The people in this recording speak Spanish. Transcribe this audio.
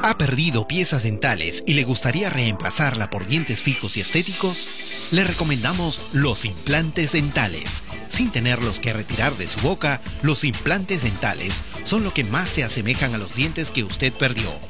¿Ha perdido piezas dentales y le gustaría reemplazarla por dientes fijos y estéticos? Le recomendamos los implantes dentales. Sin tenerlos que retirar de su boca, los implantes dentales son lo que más se asemejan a los dientes que usted perdió.